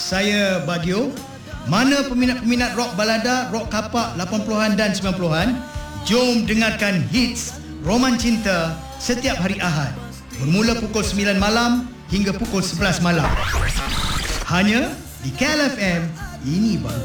saya Bagio. Mana peminat-peminat rock balada, rock kapak 80-an dan 90-an, jom dengarkan hits Roman Cinta setiap hari Ahad bermula pukul 9 malam hingga pukul 11 malam. Hanya di KLFM. Ini baru.